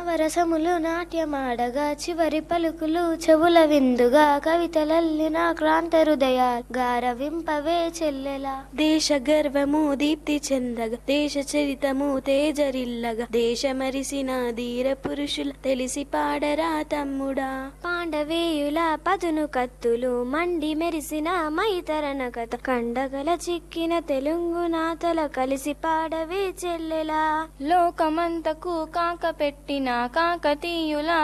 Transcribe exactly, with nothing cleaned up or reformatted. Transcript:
నవరసములు నాట్యమాడగా చివరి పలుకులు చెవుల విందుగా కవితలల్లిన క్రాంత హృదయ గారవింపవే చెల్లెలా. దేశ గర్వము దీప్తి చెందగా దేశ చరితము తేజరిల్లగా దేశమరిసిన ధీర పురుషుల తెలిసి పాడరా తమ్ముడా. పాండవేయుల పదును కత్తులు మండి మెరిసిన మైతరణ కథ కండగల చిక్కిన తెలుగు నాతల కలిసి పాడవే చెల్లెలా. లోకమంతకు కాక పెట్టిన కాకతీయుల